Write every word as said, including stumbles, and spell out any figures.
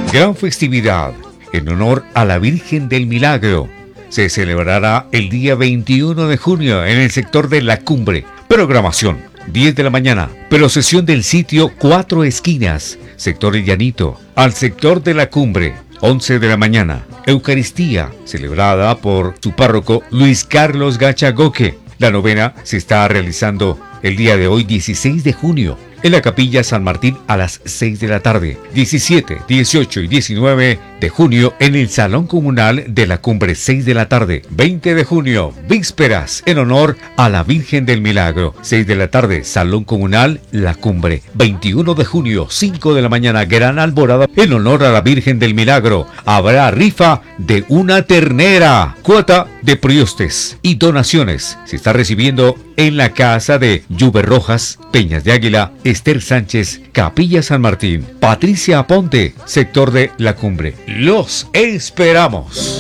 Gran festividad en honor a la Virgen del Milagro. Se celebrará el día veintiuno de junio en el sector de La Cumbre. Programación, diez de la mañana. Procesión del sitio Cuatro Esquinas, sector El Llanito, al sector de La Cumbre, once de la mañana. Eucaristía, celebrada por su párroco Luis Carlos Gachagoque. La novena se está realizando el día de hoy, dieciséis de junio, en la Capilla San Martín a las seis de la tarde. diecisiete, dieciocho y diecinueve de junio en el Salón Comunal de La Cumbre, seis de la tarde. veinte de junio, vísperas en honor a la Virgen del Milagro, seis de la tarde, Salón Comunal La Cumbre. veintiuno de junio, cinco de la mañana, gran alborada en honor a la Virgen del Milagro. Habrá rifa de una ternera, cuota de priostes y donaciones. Se está recibiendo en la casa de Lluve Rojas, Peñas de Águila, Esther Sánchez, Capilla San Martín, Patricia Aponte, sector de La Cumbre. Los esperamos.